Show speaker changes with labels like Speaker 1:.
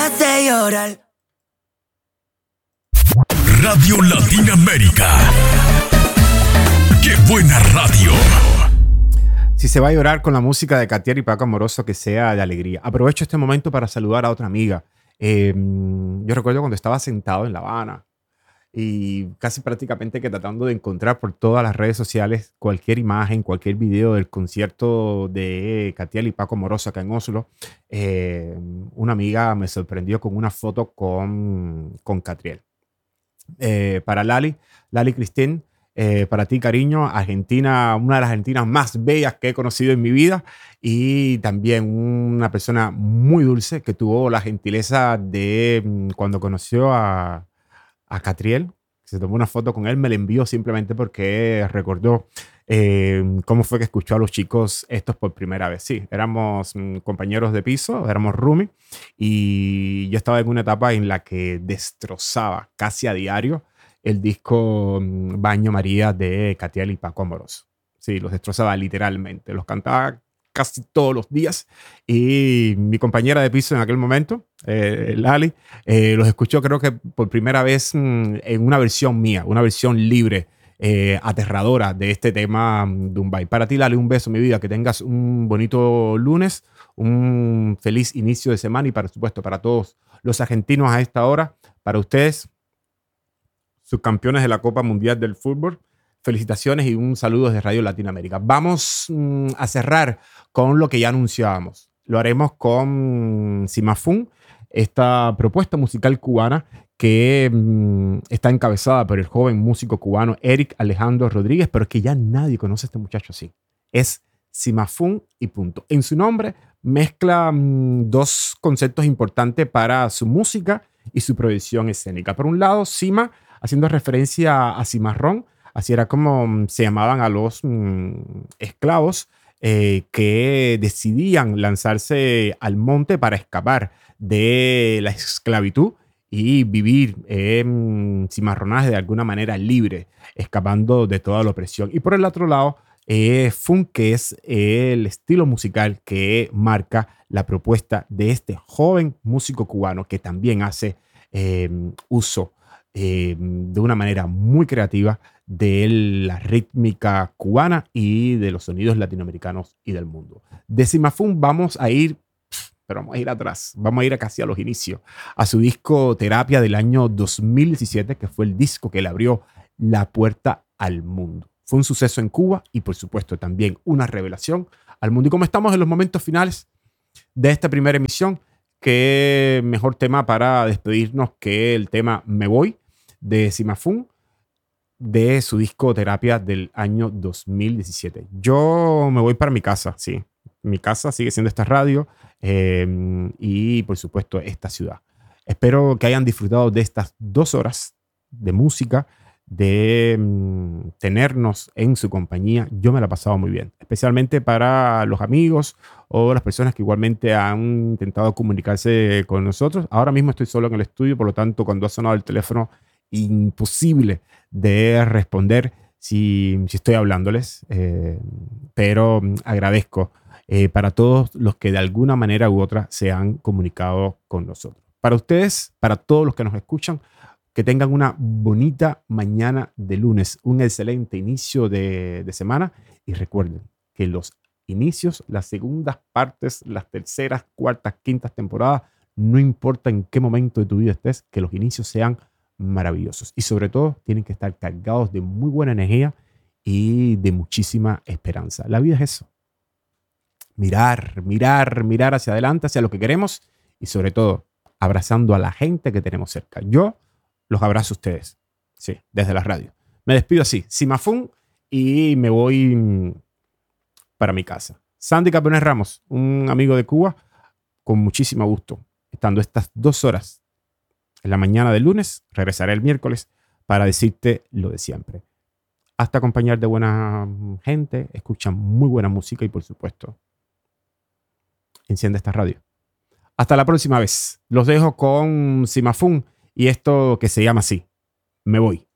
Speaker 1: hace llorar.
Speaker 2: Radio Latinoamérica. ¡Qué buena radio!
Speaker 3: Si se va a llorar con la música de Catriel y Paco Amoroso, que sea de alegría. Aprovecho este momento para saludar a otra amiga. Yo recuerdo cuando estaba sentado en La Habana y casi prácticamente que tratando de encontrar por todas las redes sociales cualquier imagen, cualquier video del concierto de Catriel y Paco Amoroso acá en Oslo, una amiga me sorprendió con una foto con Catriel. Para Lali Cristín, para ti, cariño, Argentina, una de las argentinas más bellas que he conocido en mi vida y también una persona muy dulce que tuvo la gentileza de, cuando conoció a Catriel, se tomó una foto con él, me la envió simplemente porque recordó cómo fue que escuchó a los chicos estos por primera vez. Sí, éramos compañeros de piso, éramos roomie y yo estaba en una etapa en la que destrozaba casi a diario el disco Baño María de Catriel y Paco Amoroso. Sí, los destrozaba literalmente, los cantaba casi todos los días y mi compañera de piso en aquel momento, Lali, los escuchó creo que por primera vez en una versión mía, una versión libre, aterradora de este tema Dumbay. Para ti, Lali, un beso, mi vida, que tengas un bonito lunes, un feliz inicio de semana y por supuesto para todos los argentinos a esta hora, para ustedes, subcampeones de la Copa Mundial del Fútbol. Felicitaciones y un saludo desde Radio Latinoamérica. Vamos a cerrar con lo que ya anunciábamos. Lo haremos con Simafún, esta propuesta musical cubana que está encabezada por el joven músico cubano Eric Alejandro Rodríguez, pero que ya nadie conoce a este muchacho así. Es Simafún y punto. En su nombre mezcla dos conceptos importantes para su música y su proyección escénica. Por un lado, Sima, haciendo referencia a cimarrón, así era como se llamaban a los esclavos que decidían lanzarse al monte para escapar de la esclavitud y vivir cimarronaje de alguna manera libre, escapando de toda la opresión. Y por el otro lado, funk, que es el estilo musical que marca la propuesta de este joven músico cubano que también hace uso de una manera muy creativa de la rítmica cubana y de los sonidos latinoamericanos y del mundo. De Simafún vamos a ir, pero vamos a ir atrás, vamos a ir casi a los inicios, a su disco Terapia del año 2017, que fue el disco que le abrió la puerta al mundo. Fue un suceso en Cuba y por supuesto también una revelación al mundo. Y como estamos en los momentos finales de esta primera emisión, qué mejor tema para despedirnos que el tema Me Voy de Simafún, de su disco Terapia del año 2017. Yo me voy para mi casa, sí. Mi casa sigue siendo esta radio y por supuesto esta ciudad. Espero que hayan disfrutado de estas 2 horas de música, de tenernos en su compañía. Yo me la he pasado muy bien, especialmente para los amigos o las personas que igualmente han intentado comunicarse con nosotros. Ahora mismo estoy solo en el estudio, por lo tanto, cuando ha sonado el teléfono, imposible de responder si estoy hablándoles, pero agradezco para todos los que de alguna manera u otra se han comunicado con nosotros. Para ustedes, para todos los que nos escuchan, que tengan una bonita mañana de lunes, un excelente inicio de semana y recuerden que los inicios, las segundas partes, las terceras, cuartas, quintas temporadas, no importa en qué momento de tu vida estés, que los inicios sean maravillosos y sobre todo tienen que estar cargados de muy buena energía y de muchísima esperanza. La vida es eso. Mirar hacia adelante, hacia lo que queremos y sobre todo abrazando a la gente que tenemos cerca. Yo los abrazo a ustedes, sí, desde la radio. Me despido así, Simafún, y me voy para mi casa. Sandy Campeones Ramos, un amigo de Cuba, con muchísimo gusto, estando estas 2 horas en la mañana del lunes, regresaré el miércoles para decirte lo de siempre. Hasta acompañar de buena gente, escuchan muy buena música y por supuesto, enciende esta radio. Hasta la próxima vez. Los dejo con Simafún y esto que se llama así. Me voy.